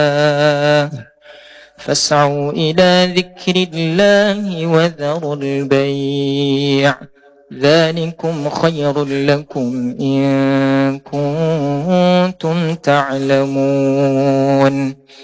فاسعوا إلى ذكر الله وذروا البيع ذلكم خير لكم إن كنتم تعلمون